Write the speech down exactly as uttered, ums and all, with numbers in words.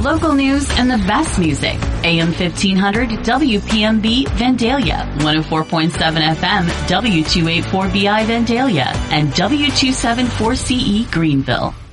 local news and the best music. A M fifteen hundred W P M B Vandalia, one oh four point seven F M W two eighty-four B I Vandalia, and W two seventy-four C E Greenville.